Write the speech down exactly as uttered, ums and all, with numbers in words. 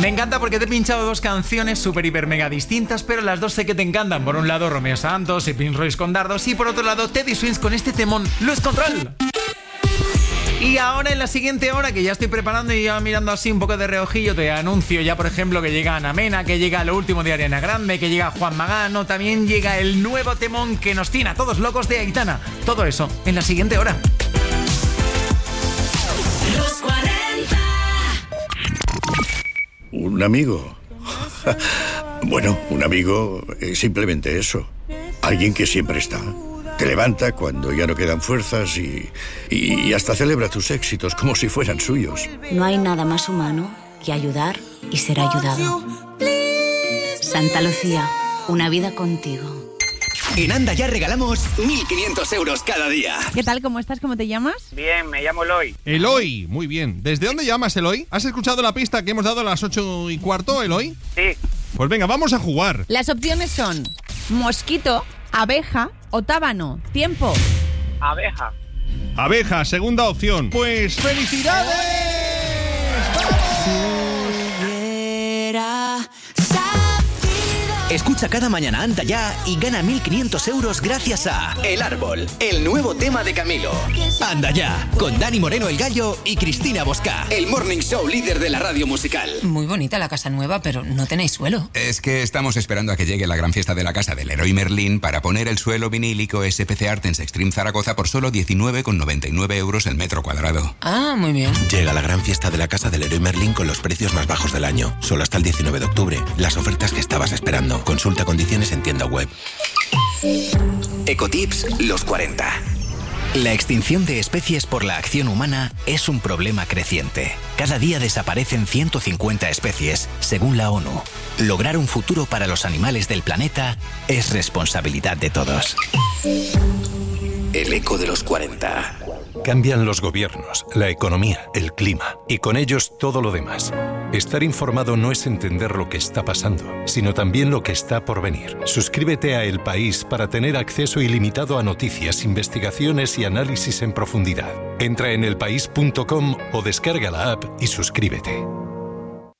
Me encanta porque te he pinchado dos canciones súper, hiper, mega distintas, pero las dos sé que te encantan. Por un lado, Romeo Santos y Prince Royce con Dardos, y por otro lado, Teddy Swims con este temón, Lose Control. Y ahora en la siguiente hora, que ya estoy preparando y ya mirando así un poco de reojillo, te anuncio ya, por ejemplo, que llega Ana Mena, que llega lo último de Ariana Grande, que llega Juan Magano, también llega el nuevo temón que nos tiene a todos locos de Aitana. Todo eso en la siguiente hora. Los cuarenta. Un amigo. Bueno, un amigo es simplemente eso. Alguien que siempre está. Te levanta cuando ya no quedan fuerzas y, y hasta celebra tus éxitos como si fueran suyos. No hay nada más humano que ayudar y ser ayudado. Santa Lucía, una vida contigo. En Anda Ya regalamos mil quinientos euros cada día. ¿Qué tal? ¿Cómo estás? ¿Cómo te llamas? Bien, me llamo Eloy. Eloy, muy bien. ¿Desde dónde llamas, Eloy? ¿Has escuchado la pista que hemos dado a las ocho y cuarto, Eloy? Sí. Pues venga, vamos a jugar. Las opciones son mosquito, abeja o tábano. Tiempo. Abeja. Abeja, segunda opción. Pues ¡felicidades! Escucha cada mañana Anda Ya y gana mil quinientos euros gracias a El Árbol, el nuevo tema de Camilo. Anda Ya, con Dani Moreno el Gallo y Cristina Bosca, el morning show líder de la radio musical. Muy bonita la casa nueva, pero no tenéis suelo. Es que estamos esperando a que llegue la gran fiesta de la casa del Leroy Merlin para poner el suelo vinílico S P C Artens Extreme Zaragoza por solo diecinueve con noventa y nueve euros el metro cuadrado. Ah, muy bien. Llega la gran fiesta de la casa del Leroy Merlin con los precios más bajos del año. Solo hasta el diecinueve de octubre. Las ofertas que estabas esperando. Consulta condiciones en tienda web. Ecotips los cuarenta. La extinción de especies por la acción humana es un problema creciente. Cada día desaparecen ciento cincuenta especies, según la ONU. Lograr un futuro para los animales del planeta es responsabilidad de todos. El eco de los cuarenta. Cambian los gobiernos, la economía, el clima y con ellos todo lo demás. Estar informado no es entender lo que está pasando, sino también lo que está por venir. Suscríbete a El País para tener acceso ilimitado a noticias, investigaciones y análisis en profundidad. Entra en elpaís punto com o descarga la app y suscríbete.